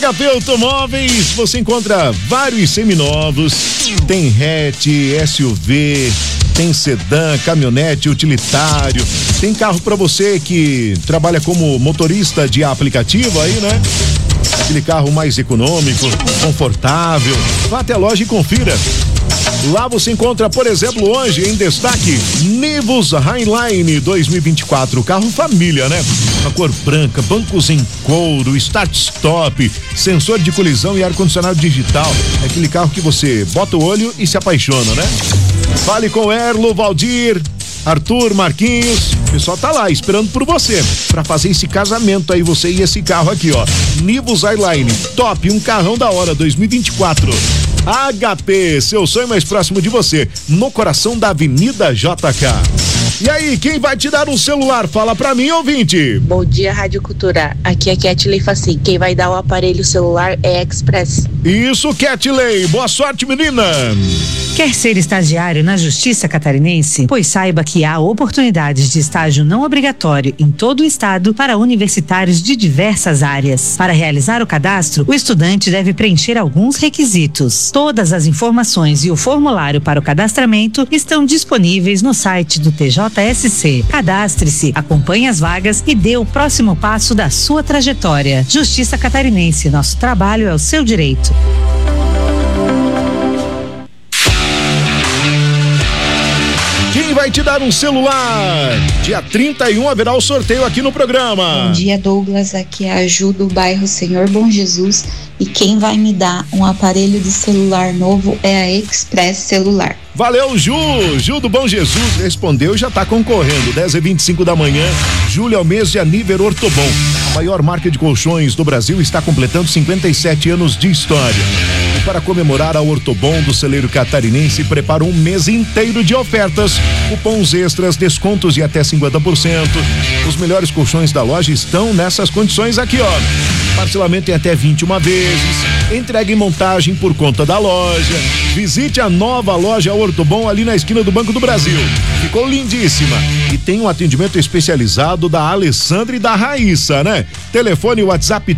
HP Automóveis, você encontra vários seminovos, tem hatch, SUV, tem sedã, caminhonete, utilitário, tem carro para você que trabalha como motorista de aplicativo aí, né? Aquele carro mais econômico, confortável. Vá até a loja e confira. Lá você encontra, por exemplo, hoje em destaque, Nivus Highline 2024, carro família, né? Uma cor branca, bancos em couro, start-stop, sensor de colisão e ar-condicionado digital. É aquele carro que você bota o olho e se apaixona, né? Fale com Erlo, Valdir, Arthur, Marquinhos, o pessoal tá lá esperando por você pra fazer esse casamento aí, você e esse carro aqui, ó. Nivus Highline, top, um carrão da hora, 2024. HP, seu sonho mais próximo de você, no coração da Avenida JK. E aí, quem vai te dar um celular? Fala pra mim, ouvinte. Bom dia, Rádio Cultura. Aqui é Ketley Faci. Quem vai dar o aparelho celular é Express. Isso, Ketley. Boa sorte, menina. Quer ser estagiário na Justiça Catarinense? Pois saiba que há oportunidades de estágio não obrigatório em todo o estado para universitários de diversas áreas. Para realizar o cadastro, o estudante deve preencher alguns requisitos. Todas as informações e o formulário para o cadastramento estão disponíveis no site do TJSC. Cadastre-se, acompanhe as vagas e dê o próximo passo da sua trajetória. Justiça Catarinense, nosso trabalho é o seu direito. Quem vai te dar um celular? Dia 31 haverá o sorteio aqui no programa. Bom dia, Douglas. Aqui é a Ju do bairro Senhor Bom Jesus. E quem vai me dar um aparelho de celular novo é a Express Celular. Valeu, Ju. Ju do Bom Jesus respondeu e já tá concorrendo. 10h25 da manhã. Julho é o mês de Aniver Ortobon. A maior marca de colchões do Brasil está completando 57 anos de história. E para comemorar a Ortobon do celeiro catarinense, prepara um mês inteiro de ofertas, cupons extras, descontos de até 50%. Os melhores colchões da loja estão nessas condições aqui, ó. Parcelamento em até 21 vezes, entrega em montagem por conta da loja. Visite a nova loja Ortobon ali na esquina do Banco do Brasil. Ficou lindíssima e tem um atendimento especializado da Alessandra e da Raíssa, né? Telefone WhatsApp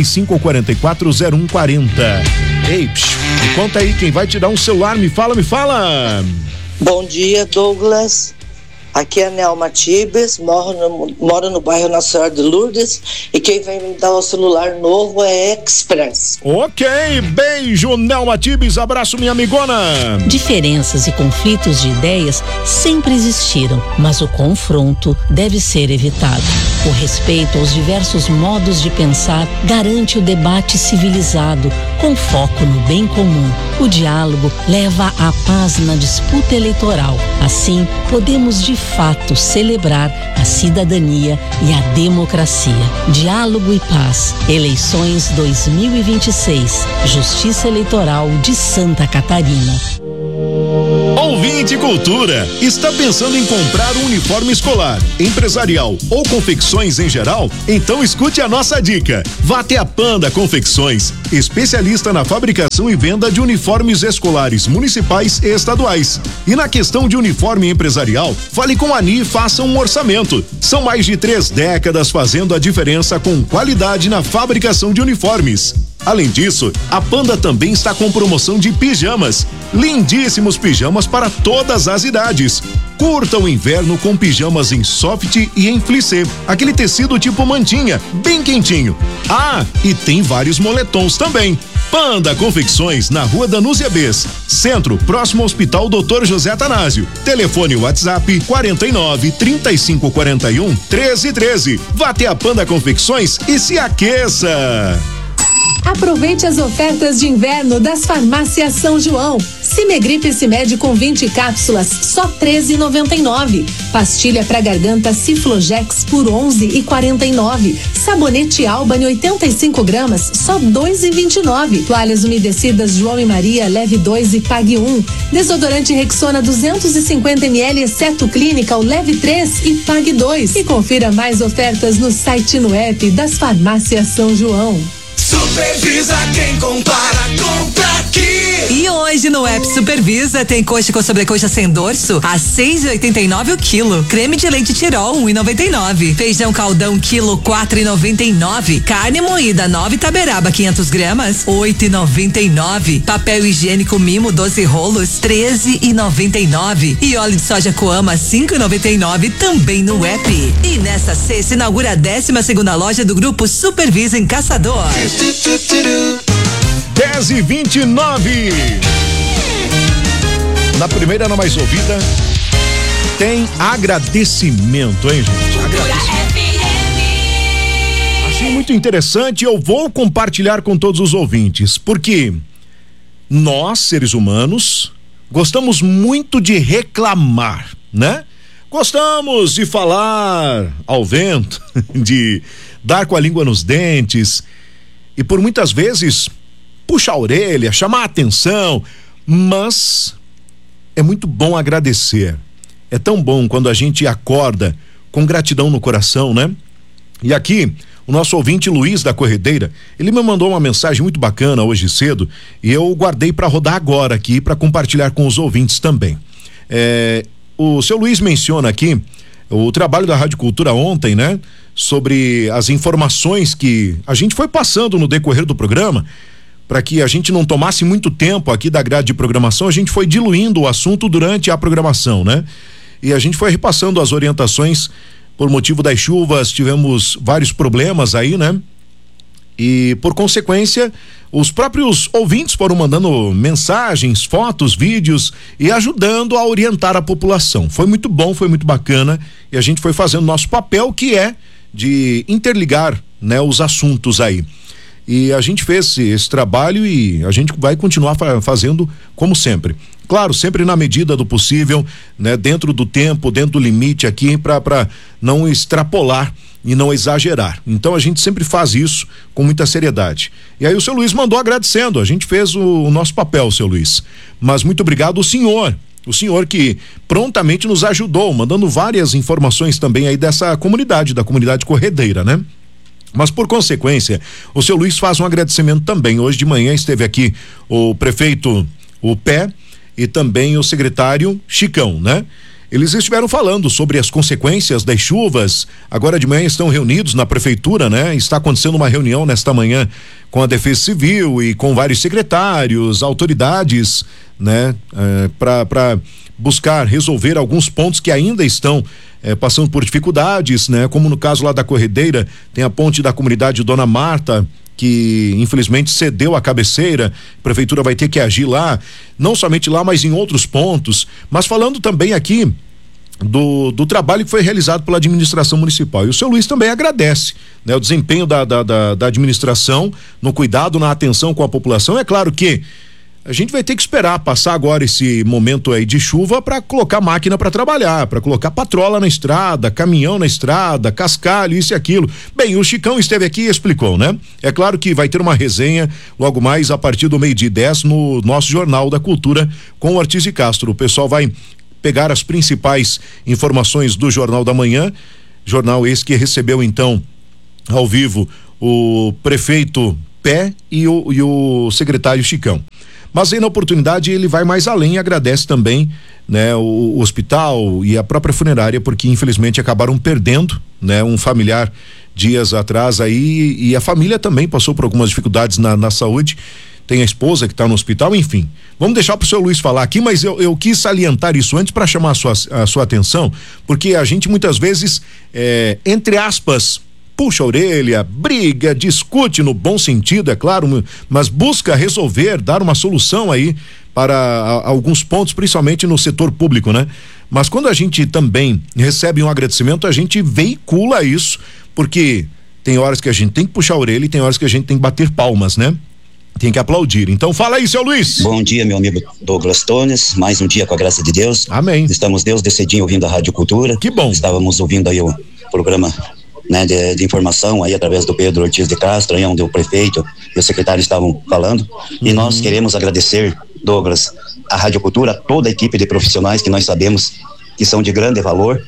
35440140. Ei, me conta aí quem vai te dar um celular, me fala. Bom dia, Douglas. Aqui é a Nelma Tibes, moro no bairro Nossa Senhora de Lourdes e quem vai me dar o celular novo é Express. Ok, beijo, Nelma Tibes, abraço, minha amigona. Diferenças e conflitos de ideias sempre existiram, mas o confronto deve ser evitado. O respeito aos diversos modos de pensar garante o debate civilizado, com foco no bem comum. O diálogo leva à paz na disputa eleitoral. Assim, podemos de fato celebrar a cidadania e a democracia. Diálogo e paz. Eleições 2026. Justiça Eleitoral de Santa Catarina. Ouvinte Cultura, está pensando em comprar um uniforme escolar, empresarial ou confecções em geral? Então escute a nossa dica. Vá até a Panda Confecções, especialista na fabricação e venda de uniformes escolares municipais e estaduais. E na questão de uniforme empresarial, fale com a Ani e faça um orçamento. São mais de 3 décadas fazendo a diferença com qualidade na fabricação de uniformes. Além disso, a Panda também está com promoção de pijamas. Lindíssimos pijamas para todas as idades. Curta o inverno com pijamas em soft e em plissé. Aquele tecido tipo mantinha, bem quentinho. Ah, e tem vários moletons também. Panda Confecções, na Rua Danúzia Bess, Centro, próximo ao Hospital Dr. José Atanásio. Telefone WhatsApp 49 3541 1313. Vá até a Panda Confecções e se aqueça. Aproveite as ofertas de inverno das farmácias São João. Cimegripe Cimed com 20 cápsulas, só R$13,99. Pastilha para garganta Ciflojex por R$11,49. Sabonete Albany 85 gramas, só R$2,29. Toalhas umedecidas João e Maria, leve 2 e pague 1. Desodorante Rexona 250 ml, exceto Clínica, leve 3 e pague 2. E confira mais ofertas no site e no app das farmácias São João. Supervisa, quem compara, compra aqui. E hoje no app Supervisa tem coxa com sobrecoxa sem dorso a 6,89 o quilo. Creme de leite Tirol 1,99. Feijão caldão quilo 4,99. Carne moída 9 taberaba 500 gramas 8,99. Papel higiênico Mimo 12 rolos 13,99. E óleo de soja Coama 5,99 também no app. E nesta sexta inaugura a 12ª loja do grupo Supervisa em Caçador. 10h29. Na primeira, na mais ouvida, tem agradecimento, hein, gente? Achei muito interessante, eu vou compartilhar com todos os ouvintes, porque nós, seres humanos, gostamos muito de reclamar, né? Gostamos de falar ao vento, de dar com a língua nos dentes e por muitas vezes puxar a orelha, chamar a atenção, mas é muito bom agradecer. É tão bom quando a gente acorda com gratidão no coração, né? E aqui, o nosso ouvinte Luiz da Corredeira, ele me mandou uma mensagem muito bacana hoje cedo e eu guardei para rodar agora aqui para compartilhar com os ouvintes também. O seu Luiz menciona aqui o trabalho da Rádio Cultura ontem, né? Sobre as informações que a gente foi passando no decorrer do programa, para que a gente não tomasse muito tempo aqui da grade de programação, a gente foi diluindo o assunto durante a programação, né? E a gente foi repassando as orientações por motivo das chuvas, tivemos vários problemas aí, né? E por consequência, os próprios ouvintes foram mandando mensagens, fotos, vídeos e ajudando a orientar a população. Foi muito bom, foi muito bacana e a gente foi fazendo nosso papel, que é de interligar, né, os assuntos aí. E a gente fez esse trabalho e a gente vai continuar fazendo como sempre. Claro, sempre na medida do possível, né? Dentro do tempo, dentro do limite aqui, para não extrapolar e não exagerar. Então a gente sempre faz isso com muita seriedade. E aí o seu Luiz mandou agradecendo, a gente fez o nosso papel, seu Luiz. Mas muito obrigado o senhor que prontamente nos ajudou, mandando várias informações também aí dessa comunidade, da comunidade corredeira, né? Mas por consequência, o seu Luiz faz um agradecimento também. Hoje de manhã esteve aqui o prefeito, o Pé, e também o secretário Chicão, né? Eles estiveram falando sobre as consequências das chuvas. Agora de manhã estão reunidos na prefeitura, né? Está acontecendo uma reunião nesta manhã com a Defesa Civil e com vários secretários, autoridades, né? Para buscar resolver alguns pontos que ainda estão passando por dificuldades, né? Como no caso lá da Corredeira, tem a ponte da comunidade Dona Marta, que infelizmente cedeu a cabeceira, a prefeitura vai ter que agir lá, não somente lá, mas em outros pontos. Mas falando também aqui do trabalho que foi realizado pela administração municipal, e o seu Luiz também agradece, né? O desempenho da administração no cuidado, na atenção com a população. É claro que a gente vai ter que esperar passar agora esse momento aí de chuva para colocar máquina para trabalhar, para colocar patrola na estrada, caminhão na estrada, cascalho, isso e aquilo. Bem, o Chicão esteve aqui e explicou, né? É claro que vai ter uma resenha logo mais a partir do 12:10 no nosso Jornal da Cultura com o Ortiz de Castro. O pessoal vai pegar as principais informações do Jornal da Manhã, jornal esse que recebeu então ao vivo o prefeito Pé e o secretário Chicão. Mas aí na oportunidade ele vai mais além e agradece também, né, o hospital e a própria funerária, porque infelizmente acabaram perdendo, né, um familiar dias atrás aí, e a família também passou por algumas dificuldades na saúde. Tem a esposa que está no hospital, enfim. Vamos deixar pro seu Luiz falar aqui, mas eu quis salientar isso antes para chamar a sua atenção, porque a gente muitas vezes, entre aspas, puxa a orelha, briga, discute no bom sentido, é claro, mas busca resolver, dar uma solução aí para alguns pontos, principalmente no setor público, né? Mas quando a gente também recebe um agradecimento, a gente veicula isso, porque tem horas que a gente tem que puxar a orelha e tem horas que a gente tem que bater palmas, né? Tem que aplaudir. Então fala aí, seu Luiz. Bom dia, meu amigo Douglas Tones, mais um dia com a graça de Deus. Amém. Estamos desde cedinho ouvindo a Rádio Cultura. Que bom. Estávamos ouvindo aí o programa, né, de informação aí através do Pedro Ortiz de Castro, aí onde o prefeito e o secretário estavam falando. E nós queremos agradecer, Douglas, a Rádio Cultura, toda a equipe de profissionais que nós sabemos que são de grande valor,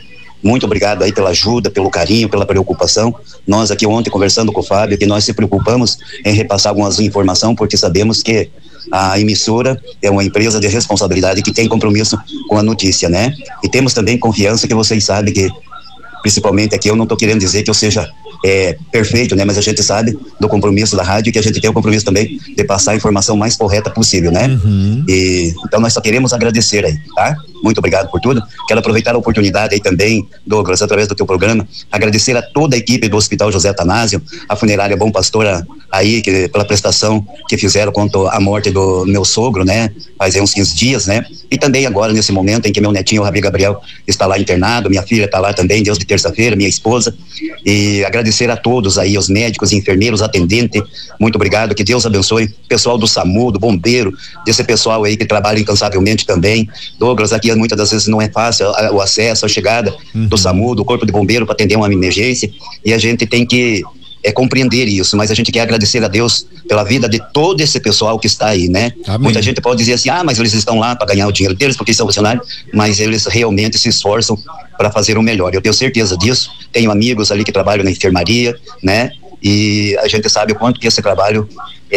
Muito obrigado aí pela ajuda, pelo carinho, pela preocupação. Nós aqui ontem conversando com o Fábio, que nós se preocupamos em repassar algumas informações, porque sabemos que a emissora é uma empresa de responsabilidade que tem compromisso com a notícia, né? E temos também confiança que vocês sabem que, principalmente aqui, eu não estou querendo dizer que eu seja perfeito, né? Mas a gente sabe do compromisso da rádio, que a gente tem o compromisso também de passar a informação mais correta possível, né? E então nós só queremos agradecer aí, tá? Muito obrigado por tudo. Quero aproveitar a oportunidade aí também, Douglas, através do teu programa, agradecer a toda a equipe do Hospital José Atanásio, a funerária Bom Pastor aí, pela prestação que fizeram quanto à morte do meu sogro, né? Faz aí uns 15 dias, né? E também agora, nesse momento em que meu netinho, o Rabi Gabriel, está lá internado, minha filha está lá também, Deus de terça-feira, minha esposa, e agradecer a todos aí, os médicos, enfermeiros, atendentes, muito obrigado, que Deus abençoe, pessoal do SAMU, do bombeiro, desse pessoal aí que trabalha incansavelmente também. Douglas, aqui muitas das vezes não é fácil o acesso, a chegada do SAMU, do Corpo de Bombeiro para atender uma emergência, e a gente tem que compreender isso, mas a gente quer agradecer a Deus pela vida de todo esse pessoal que está aí, né? Amém. Muita gente pode dizer assim, mas eles estão lá para ganhar o dinheiro deles porque são funcionários, mas eles realmente se esforçam para fazer o melhor. Eu tenho certeza disso. Tenho amigos ali que trabalham na enfermaria, né? E a gente sabe o quanto que esse trabalho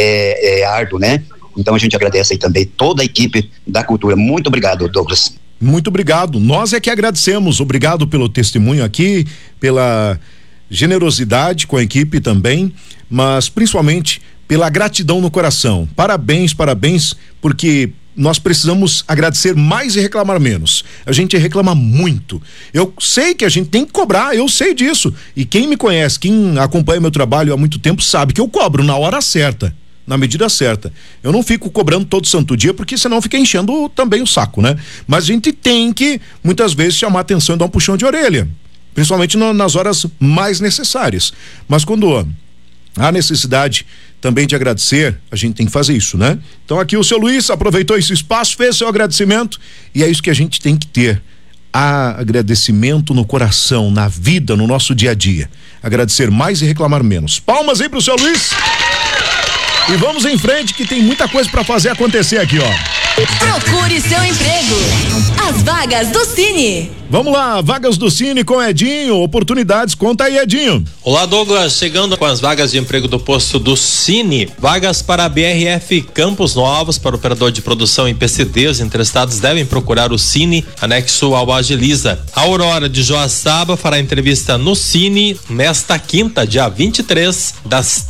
é árduo, né? Então a gente agradece aí também toda a equipe da cultura. Muito obrigado, Douglas. Muito obrigado. Nós é que agradecemos. Obrigado pelo testemunho aqui, pela generosidade com a equipe também, mas principalmente pela gratidão no coração. Parabéns, porque nós precisamos agradecer mais e reclamar menos. A gente reclama muito. Eu sei que a gente tem que cobrar, eu sei disso. E quem me conhece, quem acompanha meu trabalho há muito tempo, sabe que eu cobro na hora certa, na medida certa. Eu não fico cobrando todo santo dia, porque senão fica enchendo também o saco, né? Mas a gente tem que, muitas vezes, chamar atenção e dar um puxão de orelha, principalmente nas horas mais necessárias. Mas quando há necessidade também de agradecer, a gente tem que fazer isso, né? Então aqui o seu Luiz aproveitou esse espaço, fez seu agradecimento, e é isso que a gente tem que ter, agradecimento no coração, na vida, no nosso dia a dia. Agradecer mais e reclamar menos. Palmas aí pro seu Luiz. E vamos em frente, que tem muita coisa para fazer acontecer aqui, ó. Procure seu emprego. As vagas do Cine. Vamos lá, vagas do Cine com Edinho, oportunidades, conta aí, Edinho. Olá, Douglas, chegando com as vagas de emprego do posto do Cine, vagas para a BRF Campos Novos, para operador de produção em PCD, os interessados devem procurar o Cine, anexo ao Agiliza. A Aurora de Joaçaba fará entrevista no Cine nesta quinta, dia 23, das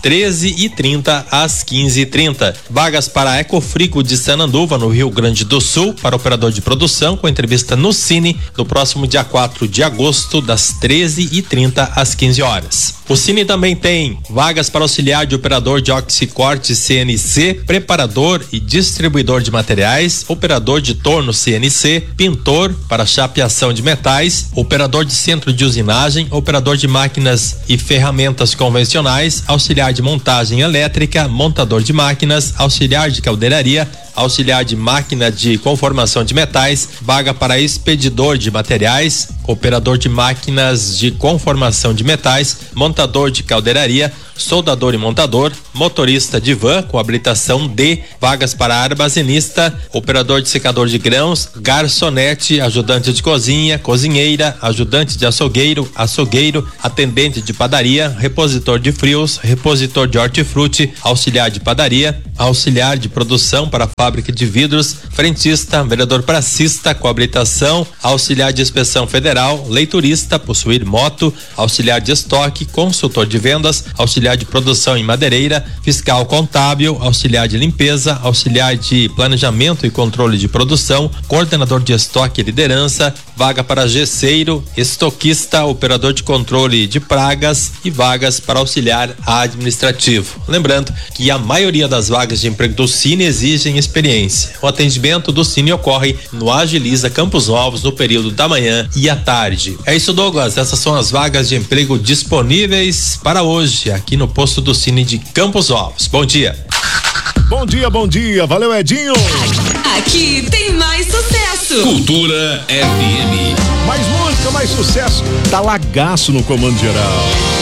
13h30 às 15h30. Vagas para a Ecofrico de Sananduva, no Rio Grande do Sul, para operador de produção, com entrevista no Cine no próximo dia 4 de agosto, das 13h30 às 15 horas. O Cine também tem vagas para auxiliar de operador de oxicorte CNC, preparador e distribuidor de materiais, operador de torno CNC, pintor para chapeação de metais, operador de centro de usinagem, operador de máquinas e ferramentas convencionais, auxiliar de montagem elétrica, montador de máquinas, auxiliar de caldeiraria, auxiliar de máquina de conformação de metais, vaga para expedidor de materiais, operador de máquinas de conformação de metais, montador de caldeiraria, soldador e montador, motorista de van com habilitação D, vagas para armazenista, operador de secador de grãos, garçonete, ajudante de cozinha, cozinheira, ajudante de açougueiro, atendente de padaria, repositor de frios, repositor de hortifruti, auxiliar de padaria, auxiliar de produção para fábrica de vidros, frentista, vereador pracista com habilitação, auxiliar de inspeção federal, leiturista, possuir moto, auxiliar de estoque, consultor de vendas, auxiliar de produção em madeireira, fiscal contábil, auxiliar de limpeza, auxiliar de planejamento e controle de produção, coordenador de estoque e liderança, vaga para gesseiro, estoquista, operador de controle de pragas e vagas para auxiliar administrativo. Lembrando que a maioria das vagas de emprego do Cine exigem experiência. O atendimento do Cine ocorre no Agiliza Campos Novos no período da manhã e à tarde. É isso, Douglas. Essas são as vagas de emprego disponíveis para hoje aqui no posto do Cine de Campos Novos. Bom dia. Bom dia, bom dia. Valeu, Edinho. Aqui tem mais sucesso. Cultura FM. Mais música, mais sucesso. Tá lagaço no comando geral.